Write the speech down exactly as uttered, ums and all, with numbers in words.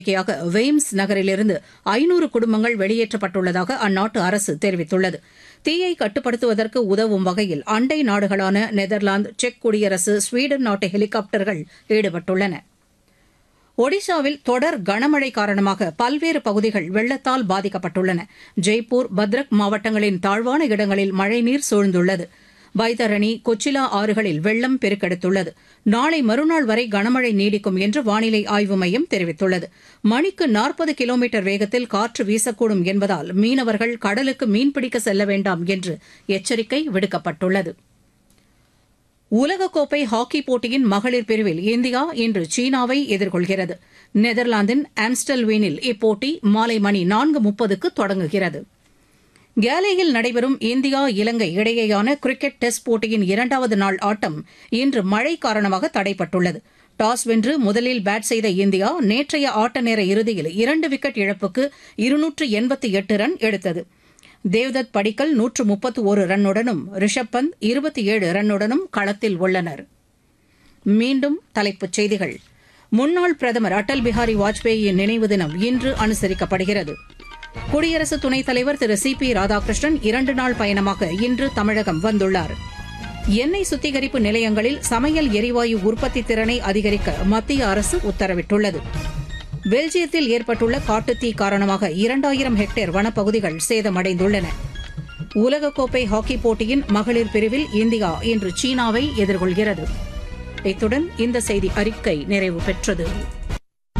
நடவடிக்கையாக வெய்ம்ஸ் நகரிலிருந்து ஐநூறு குடும்பங்கள் வெளியேற்றப்பட்டுள்ளதாக அந்நாட்டு அரசு தெரிவித்துள்ளது. தீயை கட்டுப்படுத்துவதற்கு உதவும் வகையில் அண்டை நாடுகளான நெதர்லாந்து, செக் குடியரசு, ஸ்வீடன் நாட்டு ஹெலிகாப்டர்கள் ஈடுபட்டுள்ளன. ஒடிஷாவில் தொடர் கனமழை காரணமாக பல்வேறு பகுதிகள் வெள்ளத்தால் பாதிக்கப்பட்டுள்ளன. ஜெய்ப்பூர், பத்ரக் மாவட்டங்களின் தாழ்வான இடங்களில் மழைநீர் சூழ்ந்துள்ளது. பைதரணி, கொச்சிலா ஆறுகளில் வெள்ளம் பெருக்கெடுத்துள்ளது. நாளை மறுநாள் வரை கனமழை நீடிக்கும் என்று வானிலை ஆய்வு மையம் தெரிவித்துள்ளது. மணிக்கு நாற்பது கிலோமீட்டர் வேகத்தில் காற்று வீசக்கூடும் என்பதால் மீனவர்கள் கடலுக்கு மீன்பிடிக்க செல்ல வேண்டாம் என்று எச்சரிக்கை விடுக்கப்பட்டுள்ளது. உலகக்கோப்பை ஹாக்கி போட்டியின் மகளிர் பிரிவில் இந்தியா இன்று சீனாவை எதிர்கொள்கிறது. நெதர்லாந்தின் ஆம்ஸ்டல்வீனில் இப்போட்டி மாலை மணி நான்கு முப்பதுக்கு தொடங்குகிறது. கேலேயில் நடைபெறும் இந்தியா இலங்கை இடையேயான கிரிக்கெட் டெஸ்ட் போட்டியின் இரண்டாவது நாள் ஆட்டம் இன்று மழை காரணமாக தடைப்பட்டுள்ளது. டாஸ் வென்று முதலில் பேட் செய்த இந்தியா நேற்றைய ஆட்ட நேர இறுதியில் இரண்டு விக்கெட் இழப்புக்கு இருநூற்று எண்பத்தி எட்டு ரன் எடுத்தது. தேவ்தத் படிக்கல் நூற்று முப்பத்து ஒரு ரன்னுடனும் ரிஷப் பந்த் இருபத்தி ஏழு ரன்னுடனும் களத்தில் உள்ளனர். மீண்டும் தலைப்புச் செய்திகள். முன்னாள் பிரதமர் அடல் பிஹாரி வாஜ்பேயியின் நினைவு தினம் இன்று அனுசரிக்கப்படுகிறது. குடியரசு துணைத் தலைவர் திரு சி பி ராதாகிருஷ்ணன் இரண்டு நாள் பயணமாக இன்று தமிழகம் வந்துள்ளார். எண்ணெய் சுத்திகரிப்பு நிலையங்களில் சமையல் எரிவாயு உற்பத்தி திறனை அதிகரிக்க மத்திய அரசு உத்தரவிட்டுள்ளது. பெல்ஜியத்தில் ஏற்பட்டுள்ள காட்டுத்தீ காரணமாக இரண்டாயிரம் ஹெக்டேர் வனப்பகுதிகள் சேதமடைந்துள்ளன. உலகக்கோப்பை ஹாக்கி போட்டியின் மகளிர் பிரிவில் இந்தியா இன்று சீனாவை எதிர்கொள்கிறது. இத்துடன் இந்த செய்தி அறிக்கை நிறைவு பெற்றது.